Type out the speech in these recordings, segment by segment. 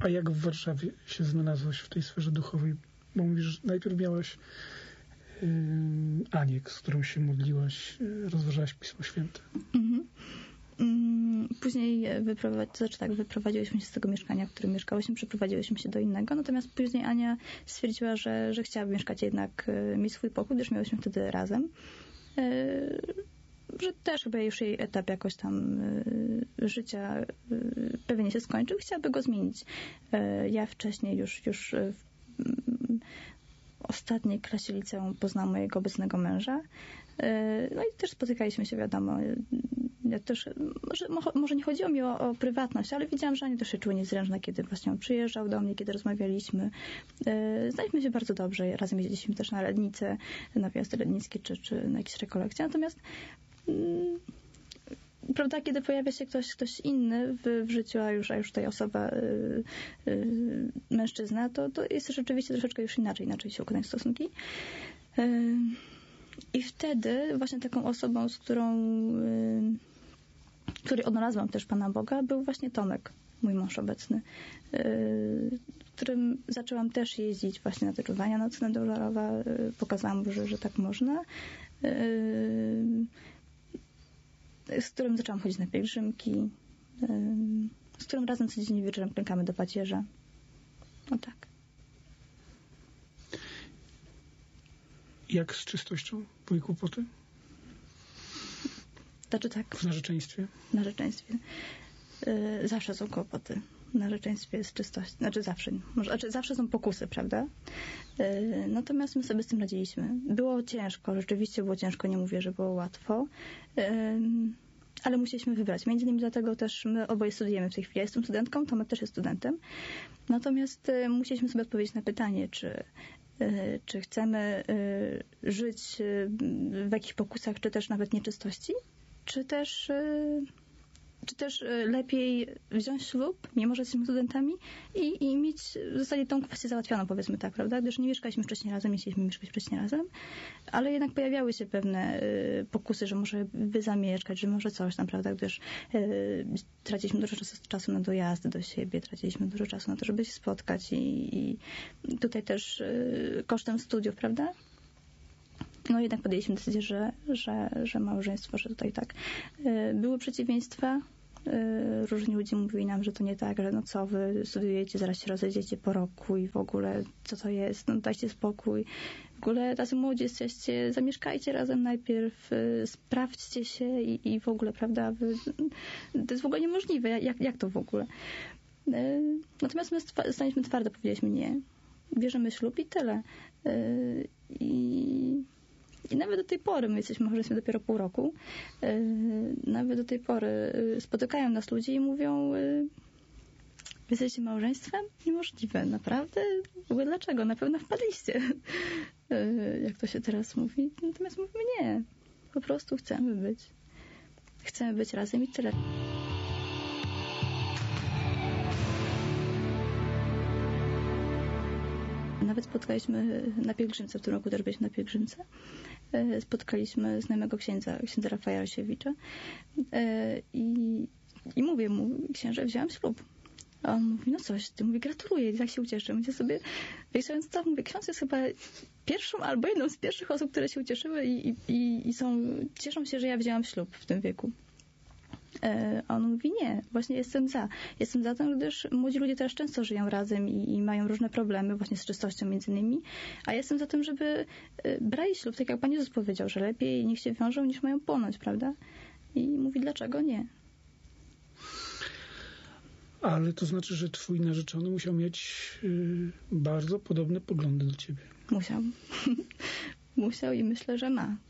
A jak w Warszawie się znalazłaś w tej sferze duchowej? Bo mówisz, że najpierw miałaś Anię, z którą się modliłaś, rozważałaś Pismo Święte. Później wyprowadziłyśmy się z tego mieszkania, w którym mieszkałyśmy, przeprowadziłyśmy się do innego, natomiast później Ania stwierdziła, że chciałaby mieszkać jednak, mieć swój pokój, gdyż miałyśmy wtedy razem. Że też chyba już jej etap jakoś tam życia pewnie się skończył. Chciałaby go zmienić. Ja wcześniej już w ostatniej klasie liceum poznałam mojego obecnego męża. No i też spotykaliśmy się, wiadomo. Ja też, może nie chodziło mi o prywatność, ale widziałam, że Ania też się czuje niezręczna, kiedy właśnie on przyjeżdżał do mnie, kiedy rozmawialiśmy. Znaliśmy się bardzo dobrze. Razem jeździliśmy też na Lednicę, na wjazdy lednickie, czy na jakieś rekolekcje. Natomiast prawda, kiedy pojawia się ktoś inny w życiu, a już tutaj osoba, mężczyzna, to jest rzeczywiście troszeczkę już inaczej się układają stosunki. I wtedy właśnie taką osobą, której odnalazłam też Pana Boga, był właśnie Tomek, mój mąż obecny, którym zaczęłam też jeździć właśnie na te czuwania nocne do Żarowa. Pokazałam mu, że tak można. Z którym zaczęłam chodzić na pielgrzymki, z którym razem codziennie wieczorem klękamy do pacierza. No tak. Jak z czystością? Były kłopoty? Znaczy tak. W narzeczeństwie? W narzeczeństwie. Zawsze są kłopoty. W narzeczeństwie jest czystość. Zawsze są pokusy, prawda? Natomiast my sobie z tym radziliśmy. Było ciężko, rzeczywiście było ciężko, nie mówię, że było łatwo. Ale musieliśmy wybrać. Między innymi dlatego też my oboje studujemy w tej chwili. Ja jestem studentką, Tomek też jest studentem. Natomiast musieliśmy sobie odpowiedzieć na pytanie, czy chcemy żyć w jakichś pokusach, czy też nawet nieczystości, czy też lepiej wziąć ślub, mimo że jesteśmy studentami i mieć w zasadzie tą kwestię załatwioną, powiedzmy tak, prawda? Gdyż nie mieszkaliśmy wcześniej razem, nie chcieliśmy mieszkać wcześniej razem, ale jednak pojawiały się pewne pokusy, że może by zamieszkać, że może coś tam, prawda? Gdyż traciliśmy dużo czasu na dojazdy do siebie, traciliśmy dużo czasu na to, żeby się spotkać i tutaj też kosztem studiów, prawda? No jednak podjęliśmy decyzję, że małżeństwo, że tutaj tak. Były przeciwieństwa. Różni ludzie mówili nam, że to nie tak, że no co wy studiujecie, zaraz się rozejdziecie po roku i w ogóle co to jest, no dajcie spokój. W ogóle tacy młodzi jesteście, zamieszkajcie razem najpierw, sprawdźcie się i w ogóle, prawda, to jest w ogóle niemożliwe. Jak to w ogóle? Natomiast my staliśmy twardo, powiedzieliśmy nie. Bierzemy ślub i tyle. I nawet do tej pory, my jesteśmy małżeństwem dopiero pół roku, nawet do tej pory spotykają nas ludzie i mówią, wy jesteście małżeństwem? Niemożliwe, naprawdę? W ogóle dlaczego? Na pewno wpadliście. Jak to się teraz mówi. Natomiast mówimy nie. Po prostu chcemy być. Chcemy być razem i tyle. Nawet spotkaliśmy na pielgrzymce, w tym roku też byliśmy na pielgrzymce. Spotkaliśmy znajomego księdza Rafała Rasiewicza i mówię mu, księże, wziąłem ślub. A on mówi, no coś, ty mówi, gratuluję, tak się ucieszę. Mówię sobie, wyjrzałem to, mówię, ksiądz jest chyba pierwszą albo jedną z pierwszych osób, które się ucieszyły i cieszą się, że ja wzięłam ślub w tym wieku. A on mówi, nie, właśnie jestem za. Jestem za tym, gdyż młodzi ludzie teraz często żyją razem i mają różne problemy właśnie z czystością między innymi, a jestem za tym, żeby brali ślub, tak jak Pan Jezus powiedział, że lepiej niech się wiążą, niż mają płonąć, prawda? I mówi, dlaczego nie? Ale to znaczy, że twój narzeczony musiał mieć bardzo podobne poglądy do ciebie. Musiał. Musiał i myślę, że ma.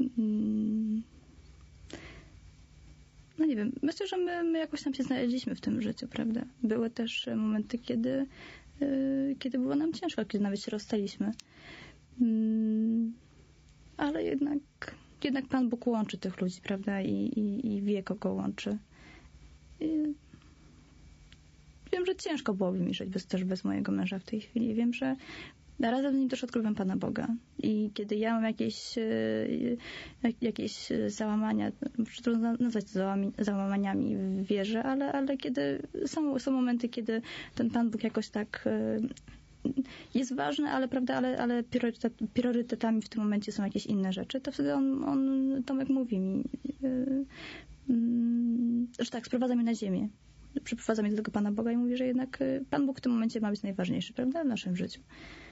No nie wiem, myślę, że my jakoś tam się znaleźliśmy w tym życiu, prawda? Były też momenty, kiedy było nam ciężko, kiedy nawet się rozstaliśmy. Ale jednak Pan Bóg łączy tych ludzi, prawda? I wie, kogo łączy. Wiem, że ciężko byłoby mi żyć też bez mojego męża w tej chwili. Wiem, że A razem z nim też odkrywam Pana Boga. I kiedy ja mam jakieś załamania, trudno nazwać to załamaniami w wierze, ale kiedy są momenty, kiedy ten Pan Bóg jakoś tak jest ważny, ale prawda, ale priorytetami w tym momencie są jakieś inne rzeczy, to wtedy Tomek mówi mi, że tak, sprowadza mnie na ziemię. Przyprowadza mnie do tego Pana Boga i mówi, że jednak Pan Bóg w tym momencie ma być najważniejszy, prawda, w naszym życiu.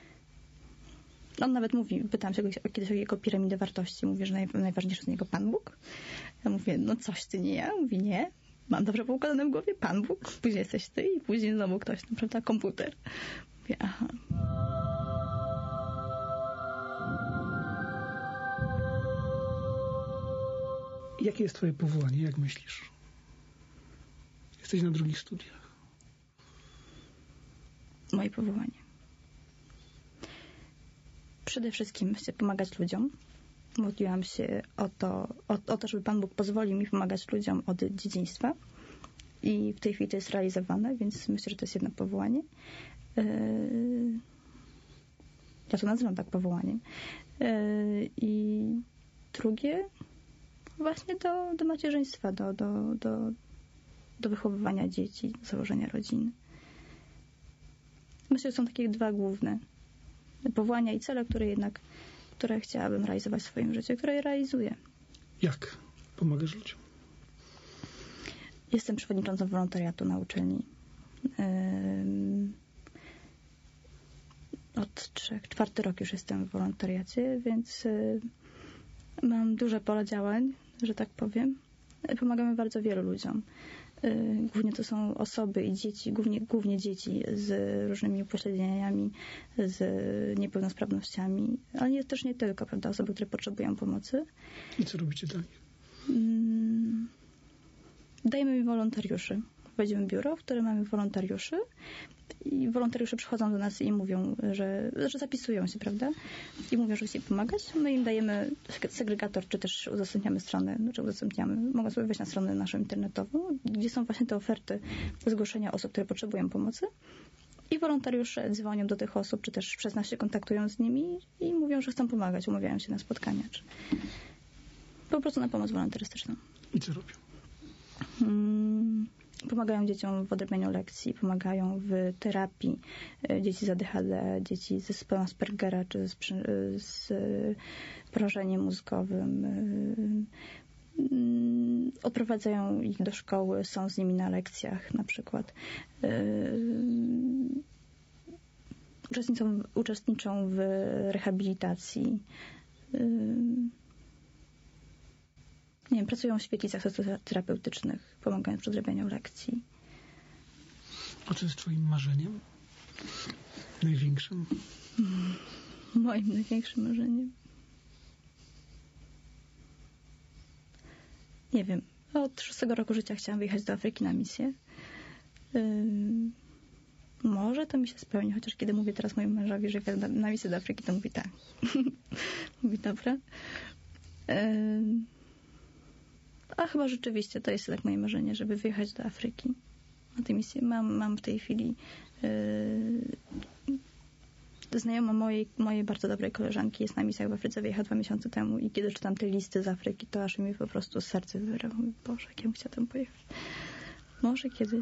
On nawet mówi, pytałam się kiedyś o jego piramidę wartości, mówi, że najważniejszy z niego Pan Bóg. Ja mówię, no coś ty, nie ja. Mówi, nie, mam dobrze poukładane w głowie, Pan Bóg, później jesteś ty i później znowu ktoś, no, prawda, komputer. Mówię, aha. Jakie jest twoje powołanie, jak myślisz? Jesteś na drugich studiach. Moje powołanie. Przede wszystkim chcę pomagać ludziom. Modliłam się o to, żeby Pan Bóg pozwolił mi pomagać ludziom od dzieciństwa. I w tej chwili to jest realizowane, więc myślę, że to jest jedno powołanie. Ja to nazywam tak powołaniem. I drugie właśnie do macierzyństwa, do wychowywania dzieci, do założenia rodziny. Myślę, że są takie dwa główne powołania i cele, które chciałabym realizować w swoim życiu, które je realizuję. Jak pomagasz ludziom? Jestem przewodniczącą wolontariatu na uczelni. Od 4 rok już jestem w wolontariacie, więc mam duże pole działań, że tak powiem. Pomagamy bardzo wielu ludziom. Głównie to są osoby i dzieci, głównie dzieci z różnymi upośledzeniami, z niepełnosprawnościami, ale też nie tylko, prawda, osoby, które potrzebują pomocy. I co robicie dla nich? Dajemy im wolontariuszy. Wejdziemy biuro, w którym mamy wolontariuszy i wolontariusze przychodzą do nas i mówią, że zapisują się, prawda? I mówią, że chcą pomagać. My im dajemy segregator, czy też udostępniamy stronę, mogą sobie wejść na stronę naszą internetową, gdzie są właśnie te oferty do zgłoszenia osób, które potrzebują pomocy. I wolontariusze dzwonią do tych osób, czy też przez nas się kontaktują z nimi i mówią, że chcą pomagać, umawiają się na spotkania, czy po prostu na pomoc wolontarystyczną. I co robią? Pomagają dzieciom w odrabianiu lekcji, pomagają w terapii dzieci z ADHD, dzieci z zespołem Aspergera, czy z porażeniem mózgowym. Odprowadzają ich do szkoły, są z nimi na lekcjach na przykład. Uczestniczą w rehabilitacji. Nie wiem, pracują w świetlicach socjoterapeutycznych, pomagają przy odrabianiu lekcji. A co jest twoim marzeniem? Największym? Moim największym marzeniem? Nie wiem. Od 6 roku życia chciałam wyjechać do Afryki na misję. Może to mi się spełni, chociaż kiedy mówię teraz mojemu mężowi, że jadę na misję do Afryki, to mówi tak. Mówi dobra. A chyba rzeczywiście to jest tak moje marzenie, żeby wyjechać do Afryki na tę misję. Mam w tej chwili znajoma mojej bardzo dobrej koleżanki jest na misjach w Afryce, wyjechała 2 miesiące temu i kiedy czytam te listy z Afryki, to aż mi po prostu serce wyrywa. Boże, jak ja bym chciała tam pojechać. Może kiedyś.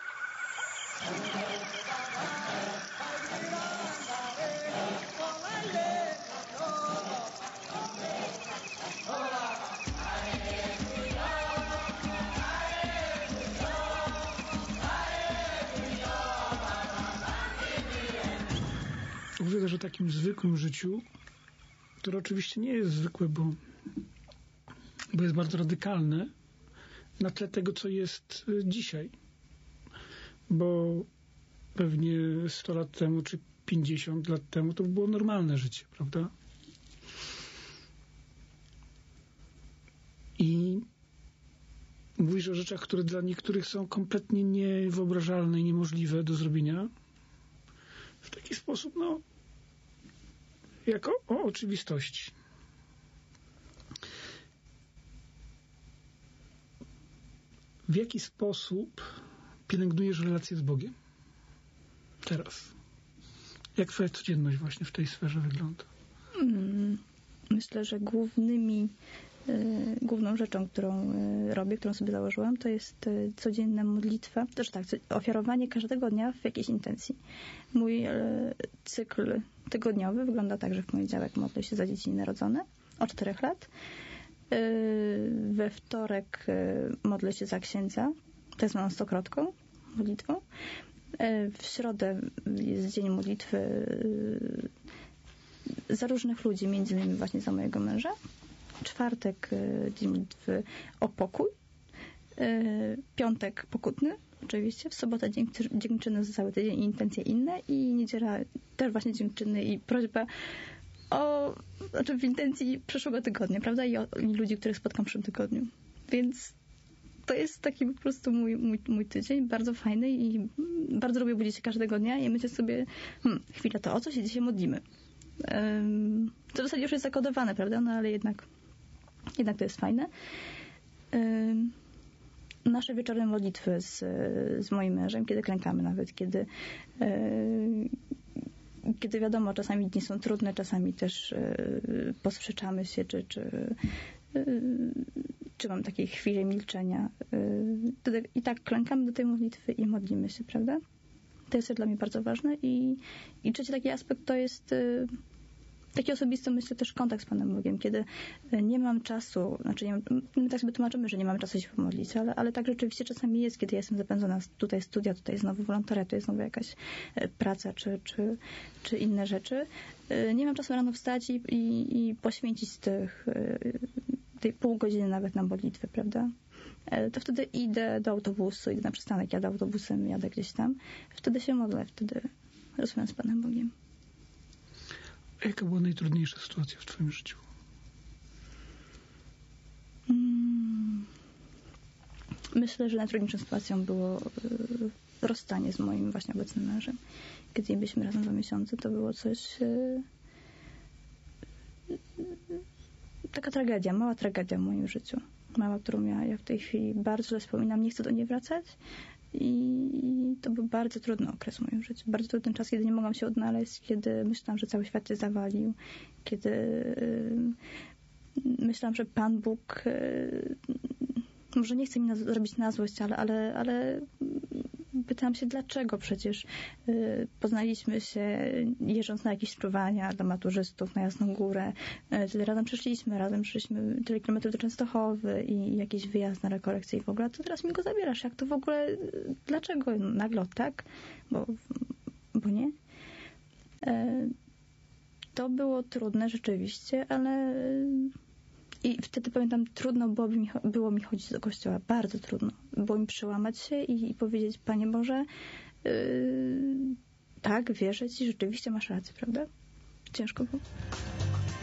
Mówię też o takim zwykłym życiu, które oczywiście nie jest zwykłe, bo jest bardzo radykalne na tle tego, co jest dzisiaj. Bo pewnie 100 lat temu, czy 50 lat temu to było normalne życie, prawda? I mówisz o rzeczach, które dla niektórych są kompletnie niewyobrażalne i niemożliwe do zrobienia w taki sposób, jako o oczywistości. W jaki sposób pielęgnujesz relacje z Bogiem teraz? Jak twoja codzienność właśnie w tej sferze wygląda? Myślę, że główną rzeczą, którą robię, którą sobie założyłam, to jest codzienna modlitwa. Też tak, ofiarowanie każdego dnia w jakiejś intencji. Mój cykl tygodniowy wygląda tak, że w poniedziałek modlę się za dzieci narodzone od 4 lat. We wtorek modlę się za księdza, to jest moją stokrotką, modlitwą. W środę jest dzień modlitwy za różnych ludzi, między innymi właśnie za mojego męża. Czwartek dzień modlitwy o piątek pokutny, oczywiście. W sobotę dziękczyny za cały tydzień i intencje inne. I niedziela też właśnie dziękczyny i prośba w intencji przyszłego tygodnia, prawda? I ludzi, których spotkam w przyszłym tygodniu. Więc to jest taki po prostu mój tydzień, bardzo fajny i bardzo lubię budzić się każdego dnia i myślę sobie, chwila, to o co się dzisiaj modlimy? To w zasadzie już jest zakodowane, prawda? No ale jednak to jest fajne. Nasze wieczorne modlitwy z moim mężem, kiedy klękamy nawet, kiedy wiadomo, czasami dni są trudne, czasami też posprzeczamy się, czy mam takie chwile milczenia. Wtedy i tak klękamy do tej modlitwy i modlimy się, prawda? To jest dla mnie bardzo ważne. I trzeci taki aspekt to jest taki osobisty, myślę, też kontakt z Panem Bogiem, kiedy nie mam czasu, my tak sobie tłumaczymy, że nie mamy czasu się pomodlić, ale tak rzeczywiście czasami jest, kiedy ja jestem zapędzona, tutaj studia, tutaj znowu wolontariat, tutaj znowu jakaś praca, czy inne rzeczy. Nie mam czasu rano wstać i poświęcić tej pół godziny nawet na modlitwę, prawda? To wtedy idę do autobusu, idę na przystanek, jadę autobusem, jadę gdzieś tam. Wtedy się modlę, wtedy rozmawiam z Panem Bogiem. A jaka była najtrudniejsza sytuacja w twoim życiu? Myślę, że najtrudniejszą sytuacją było rozstanie z moim właśnie obecnym mężem. Kiedy byliśmy razem 2 miesiące, to było coś... taka tragedia, mała tragedia w moim życiu. Mała, którą ja w tej chwili bardzo źle wspominam, nie chcę do niej wracać. I to był bardzo trudny okres w moim życiu. Bardzo trudny czas, kiedy nie mogłam się odnaleźć, kiedy myślałam, że cały świat się zawalił, kiedy myślałam, że Pan Bóg może nie chce mi zrobić na złość, ale pytałam się, dlaczego przecież poznaliśmy się jeżdżąc na jakieś spływania dla maturzystów na Jasną Górę. Tyle razem przeszliśmy, tyle kilometrów do Częstochowy i jakiś wyjazd na rekolekcje i w ogóle, to teraz mi go zabierasz. Jak to w ogóle, dlaczego nagle tak? Bo nie. To było trudne rzeczywiście, ale i wtedy pamiętam, trudno było mi chodzić do kościoła. Bardzo trudno. Było mi przełamać się i powiedzieć, Panie Boże, tak, wierzę Ci, rzeczywiście masz rację, prawda? Ciężko było.